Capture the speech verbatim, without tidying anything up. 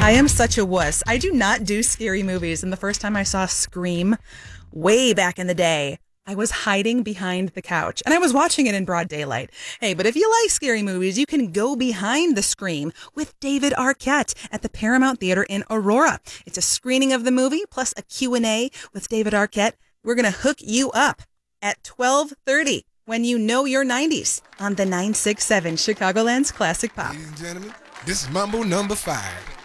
I am such a wuss. I do not do scary movies. And the first time I saw Scream, way back in the day, I was hiding behind the couch and I was watching it in broad daylight. Hey, but if you like scary movies, you can go behind the Scream with David Arquette at the Paramount Theater in Aurora. It's a screening of the movie plus a Q and A with David Arquette. We're going to hook you up at twelve thirty when you know your nineties on the nine six seven Chicagoland's Classic Pop. Ladies and gentlemen, this is Mambo number five.